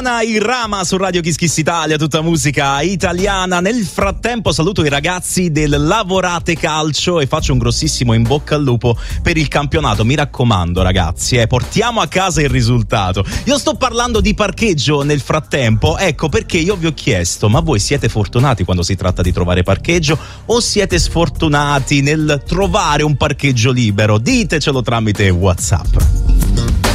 Rihanna, Irama su Radio Kiss Kiss Italia, tutta musica italiana. Nel frattempo saluto i ragazzi del Lavorate Calcio e faccio un grossissimo in bocca al lupo per il campionato. Mi raccomando ragazzi, portiamo a casa il risultato. Io sto parlando di parcheggio nel frattempo, ecco perché io vi ho chiesto: ma voi siete fortunati quando si tratta di trovare parcheggio o siete sfortunati nel trovare un parcheggio libero? Ditecelo tramite WhatsApp.